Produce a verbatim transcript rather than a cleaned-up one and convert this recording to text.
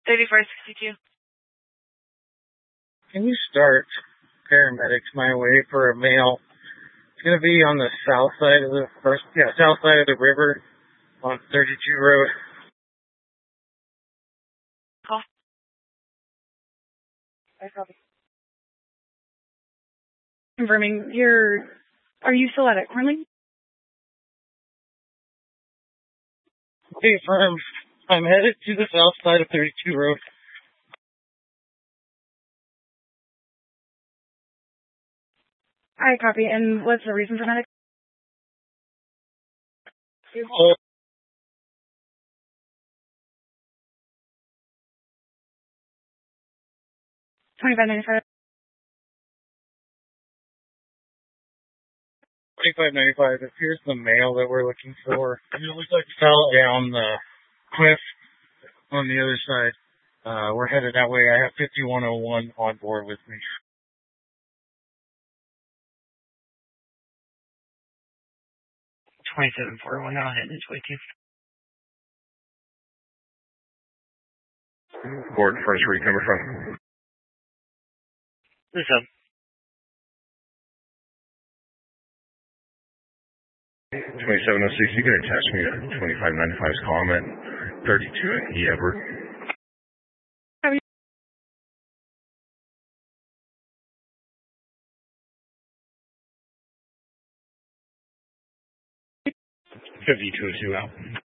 thirty-four sixty-two. Can you start paramedics my way for a male? It's going to be on the south side of the first, yeah, south side of the river on thirty-two Road. Call. I copy. Confirming, you're, are you still at it currently? Hey, firm. I'm headed to the south side of thirty-two Road. I copy. And what's the reason for medic? Oh, twenty-five ninety-five. twenty-five ninety-five. Here's the male that we're looking for. It looks like it fell down the cliff on the other side. Uh, we're headed that way. I have fifty-one oh one on board with me. twenty-seven four oh one, I'll head this way too. Board first, where you coming from? This up. twenty-seven oh six, you can attach me to twenty-five ninety-five's comment. thirty-two at Ever. fifty-two oh two out.